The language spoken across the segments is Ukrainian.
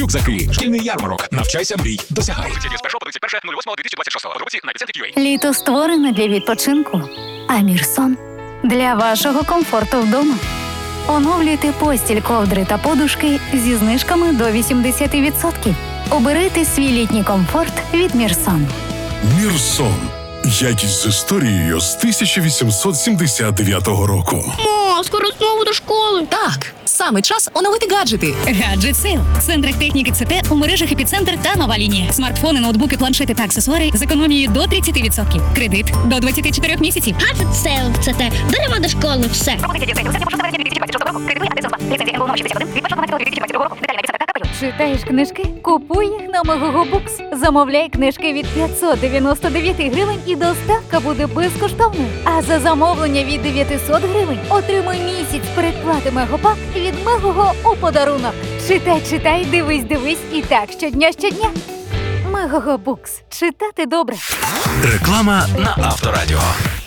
рюкзаки, шкільний ярмарок. Навчайся, мрій, досягай. З 1 по 31.08.2026. Подробиці на епіцентрі.ua. Літо створене для відпочинку, а Мірсон – для вашого комфорту вдома. Оновлюйте постіль, ковдри та подушки зі знижками до 80%. Оберите свій літній комфорт від Мірсон. Мірсон. Якість з історією з 1879 року. Скоро знову до школи. Так, саме час оновити гаджети. Гаджет Сейл. В центрах техніки ЦТ, у мережах Епіцентр та Нова лінія. Смартфони, ноутбуки, планшети та аксесуари з економією до 30%. Кредит до 24 місяців. Гаджет Сейл. Це те. Беремо до школи все. Читаєш книжки? Купуй їх на Megogo Books. Замовляй книжки від 599 гривень і доставка буде безкоштовною. А за замовлення від 900 гривень отримуй місяць передплати Мегопак від Megogo у подарунок. Читай, дивись і так щодня. Megogo Books. Читати добре. Реклама на Авторадіо.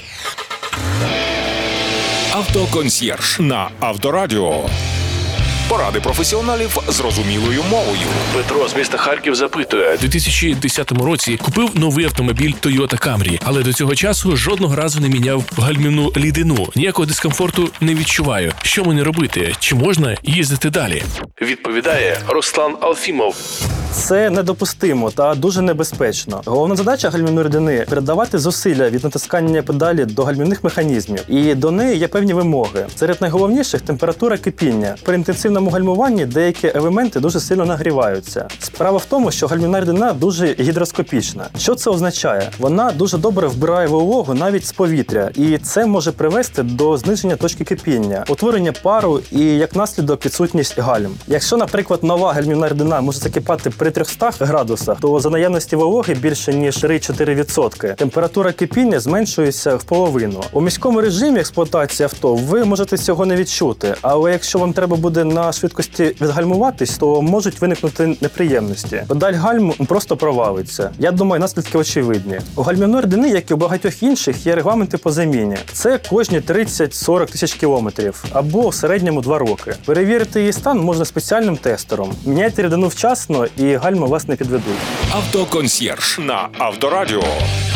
Автоконсьєрж на Авторадіо. Поради професіоналів зрозумілою мовою. Петро з міста Харків запитує. У 2010 році купив новий автомобіль Toyota Camry, але до цього часу жодного разу не міняв гальмівну рідину. Ніякого дискомфорту не відчуваю. Що мені робити? Чи можна їздити далі? Відповідає Руслан Алфімов. Це недопустимо та дуже небезпечно. Головна задача гальмівної рідини – передавати зусилля від натискання педалі до гальмівних механізмів. І до неї є певні вимоги. Серед найголовніших – температура кипіння. При інтенсивному гальмуванні деякі елементи дуже сильно нагріваються. Справа в тому, що гальмівна рідина дуже гідроскопічна. Що це означає? Вона дуже добре вбирає вологу навіть з повітря. І це може привести до зниження точки кипіння, утворення пару і, як наслідок, відсутність гальм. Якщо, наприклад, нова гальмівна рідина може закипати при 300 градусах, то за наявності вологи більше ніж 3-4%, температура кипіння зменшується в половину. У міському режимі експлуатації авто ви можете цього не відчути, але якщо вам треба буде на швидкості відгальмуватись, то можуть виникнути неприємності. Педаль гальму просто провалиться. Я думаю, наслідки очевидні. У гальмівної рідини, як і у багатьох інших, є регламенти по заміні. Це кожні 30-40 тисяч кілометрів, або в середньому 2 роки. Перевірити її стан можна спеціальним тестером. Міняйте рідину вчасно і гальма вас не підведуть. Автоконсьєрж на Авторадіо.